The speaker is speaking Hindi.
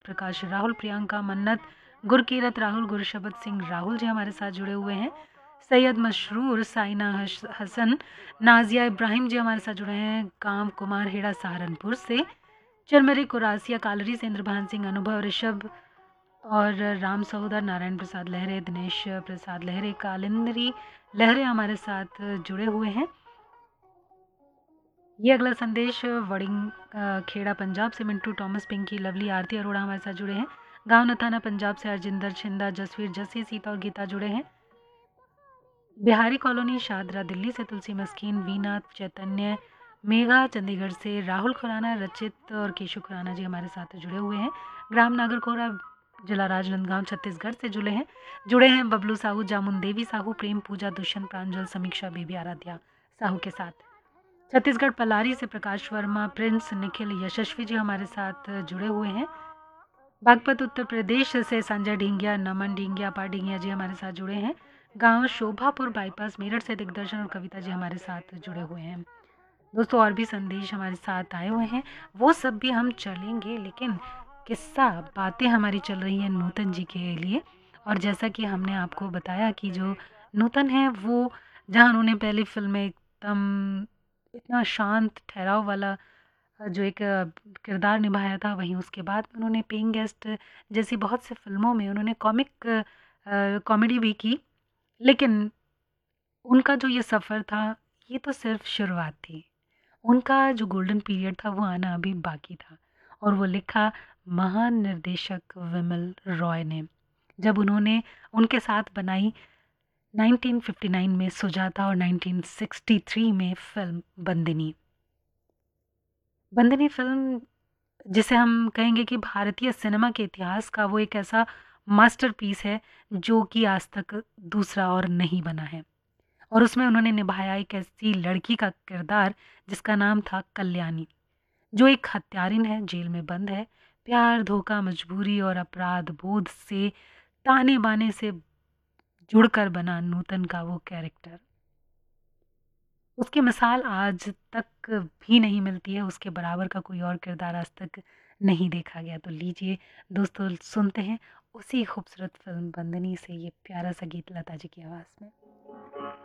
प्रकाश राहुल, प्रियंका मन्नत, गुरकीरत राहुल, गुरशबद सिंह राहुल जी हमारे साथ जुड़े हुए हैं। सैयद मशरूर, साइना हसन, नाजिया इब्राहिम जी हमारे साथ जुड़े हैं। काम कुमार हेड़ा सहारनपुर से, चरमरी कुरासिया कालरी से, इंद्रभान सिंह, अनुभव ऋषभ और राम सहोदर, नारायण प्रसाद लहरे, दिनेश प्रसाद लहरे, कालिंद्री लहरे हमारे साथ जुड़े हुए हैं। ये अगला संदेश वड़िंग खेड़ा पंजाब से मिंटू टॉमस, पिंकी लवली, आरती अरोड़ा हमारे साथ जुड़े हैं। गांव नथाना पंजाब से हरजिंदर छिंदा, जसवीर जस्सी, सीता और गीता जुड़े हैं। बिहारी कॉलोनी शादरा दिल्ली से तुलसी मस्कीन, वीना चैतन्य, मेघा चंडीगढ़ से, राहुल खुराना, रचित और केशु खुराना जी हमारे साथ जुड़े हुए हैं। ग्राम नागरकोरा, जिला राजनांदगांव छत्तीसगढ़ से जुड़े हैं बबलू साहू, जामुन देवी साहू, प्रेम पूजा, दुष्यंत प्रांजल, समीक्षा बेबी, आराध्या साहू के साथ। छत्तीसगढ़ पलारी से प्रकाश वर्मा, प्रिंस, निखिल, यशस्वी जी हमारे साथ जुड़े हुए हैं। बागपत उत्तर प्रदेश से संजय ढींगिया, नमन ढींगिया, पा ढींगिया जी हमारे साथ जुड़े हैं। गांव शोभापुर बाईपास मेरठ से दिग्दर्शन और कविता जी हमारे साथ जुड़े हुए हैं। दोस्तों और भी संदेश हमारे साथ आए हुए हैं, वो सब भी हम चलेंगे, लेकिन किस्सा बातें हमारी चल रही हैं नूतन जी के लिए। और जैसा कि हमने आपको बताया कि जो नूतन है वो, जहाँ उन्होंने पहली फिल्म में एकदम इतना शांत ठहराव वाला जो एक किरदार निभाया था, वहीं उसके बाद उन्होंने पेइंग गेस्ट जैसी बहुत सी फिल्मों में उन्होंने कॉमेडी भी की। लेकिन उनका जो ये सफ़र था, ये तो सिर्फ शुरुआत थी। उनका जो गोल्डन पीरियड था वो आना अभी बाकी था। और वो लिखा महान निर्देशक विमल रॉय ने, जब उन्होंने उनके साथ बनाई 1959 में सुजाता और 1963 में फिल्म बंदिनी। बंदिनी फिल्म, जिसे हम कहेंगे कि भारतीय सिनेमा के इतिहास का वो एक ऐसा मास्टरपीस है जो कि आज तक दूसरा और नहीं बना है। और उसमें उन्होंने निभाया एक ऐसी लड़की का किरदार जिसका नाम था कल्याणी, जो एक हत्यारिन है, जेल में बंद है। प्यार, धोखा, मजबूरी और अपराध बोध से, ताने बाने से जुड़कर बना नूतन का वो कैरेक्टर। उसकी मिसाल आज तक भी नहीं मिलती है, उसके बराबर का कोई और किरदार आज तक नहीं देखा गया। तो लीजिए दोस्तों, सुनते हैं उसी खूबसूरत फिल्म बंदनी से ये प्यारा सा गीत लता जी की आवाज़ में।